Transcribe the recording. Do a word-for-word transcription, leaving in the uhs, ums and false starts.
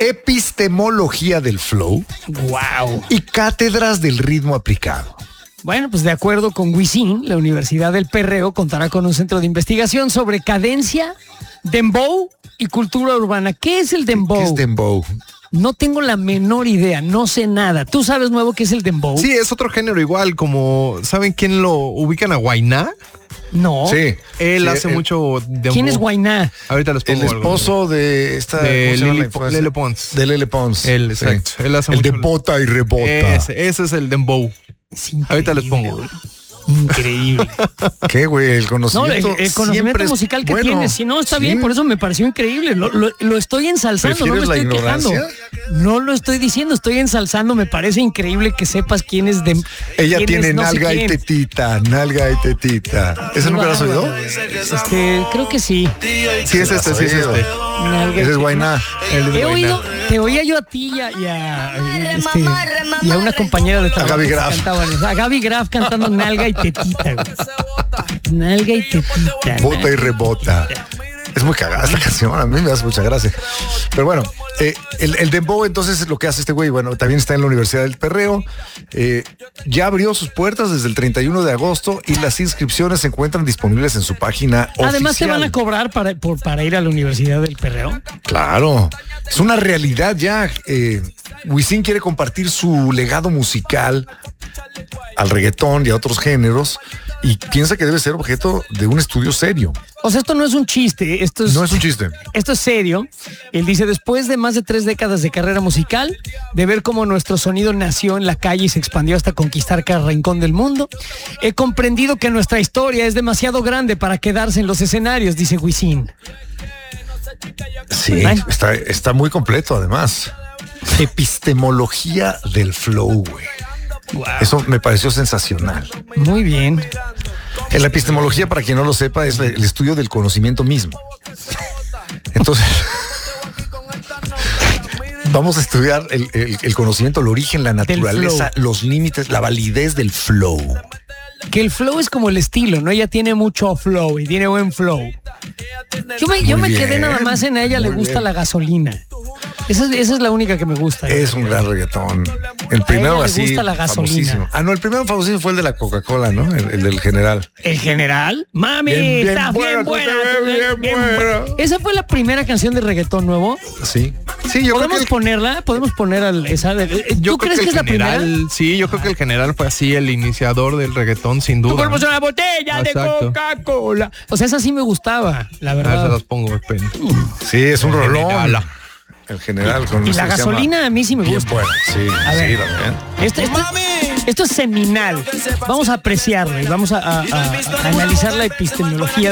epistemología del flow. Wow. Y cátedras del ritmo aplicado. Bueno, pues de acuerdo con Wisin, la Universidad del Perreo contará con un centro de investigación sobre cadencia, dembow y cultura urbana. ¿Qué es el dembow? ¿Qué es dembow? No tengo la menor idea, no sé nada. ¿Tú sabes, Nuevo, qué es el dembow? Sí, es otro género igual, como... ¿Saben quién lo ubican a Guainá? No. Sí. Él sí, hace eh, mucho dembow. ¿Quién es Guainá? Ahorita les pongo El algo. esposo de esta... De ¿cómo se llama Lele la influencer? Lele Pons. De Lele Pons. Él, exacto. Sí. Él hace el mucho... de bota y rebota. Ese, ese es el dembow. Ahorita les pongo. Increíble. ¿Qué, güey? El No, conocimiento. el, el conocimiento es musical que bueno. tienes. Si no, está Sí. bien, por eso me pareció increíble. Lo, lo, lo estoy ensalzando, no me ¿Prefieres estoy la quejando. ignorancia? No lo estoy diciendo, estoy ensalzando. Me parece increíble que sepas quién es de. Ella quién tiene es no sé nalga y quién. tetita, nalga y tetita. ¿Ese nunca lo has oído? Este, creo que sí. Sí, es este, sí, es este. Nalga y Ese es tetita. Guainá. El de He Guainá. oído, te oía yo a ti y a, y a, este, y a una compañera de trabajo. Gaby que Graf. cantaban eso. A Gaby Graf cantando nalga y tetita, güey. Nalga y tetita. Bota y rebota. Es muy cagada esta canción, a mí me hace mucha gracia. Pero bueno, eh, el, el dembow entonces es lo que hace este güey. Bueno, también está en la Universidad del Perreo. Eh, ya abrió sus puertas desde el treinta y uno de agosto y las inscripciones se encuentran disponibles en su página Además, ¿te oficial. van a cobrar para, por, para ir a la Universidad del Perreo? Claro, es una realidad ya. Eh, Wisin quiere compartir su legado musical al reggaetón y a otros géneros y piensa que debe ser objeto de un estudio serio. O sea, esto no es un chiste, esto es, No es un chiste. esto es serio. Él dice, después de más de tres décadas de carrera musical, de ver cómo nuestro sonido nació en la calle y se expandió hasta conquistar cada rincón del mundo, he comprendido que nuestra historia es demasiado grande para quedarse en los escenarios, dice Wisin. Sí, Bueno. está, está muy completo además. Epistemología del flow, güey. Wow. Eso me pareció sensacional. Muy bien. En la epistemología, para quien no lo sepa, es el estudio del conocimiento mismo. Entonces, vamos a estudiar el, el- el conocimiento, el origen, la naturaleza, los límites, la validez del flow. Que el flow es como el estilo, ¿no? Ella tiene mucho flow y tiene buen flow. Yo me, yo Muy me quedé bien, nada más en a ella le muy gusta bien. la gasolina. Esa es, esa es la única que me gusta. Es un gran reggaetón. El primero ella le así. gusta la gasolina. famosísimo. Ah, no, el primero famosísimo fue el de la Coca-Cola, ¿no? El, el del general. ¿El general? Mami, Bien, bien está bien buena, buena. bien, bien bien buena. buena. Esa fue la primera canción de reggaetón nuevo. Sí. Sí, yo creo ¿Podemos que ponerla? ¿Podemos poner al, esa? de- ¿Tú Yo creo crees que, el es la general, primera? Sí, yo creo que el general fue así el iniciador del reggaetón, sin Tu duda. cuerpo es ¿no? una botella Exacto. de Coca-Cola. O sea, esa sí me gustaba, la Ah, se verdad. las pongo, esperen. sí, es un rolón. General. El general con Y eso la que se llama gasolina a mí sí me Bien gusta. bueno, sí, A sí, ver. también. Esto, esto, esto es seminal. Vamos a apreciarlo y vamos a, a- a- a analizar la epistemología